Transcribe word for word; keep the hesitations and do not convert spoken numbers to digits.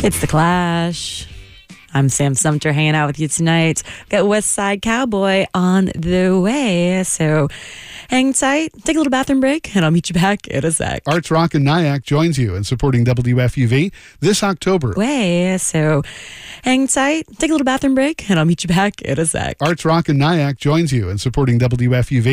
It's The Clash. I'm Sam Sumter hanging out with you tonight. Got West Side Cowboy on the way. So hang tight, take a little bathroom break, and I'll meet you back in a sec. Arts Rock and Nyack joins you in supporting W F U V this October. Way. So hang tight, take a little bathroom break, and I'll meet you back in a sec. Arts Rock and Nyack joins you in supporting W F U V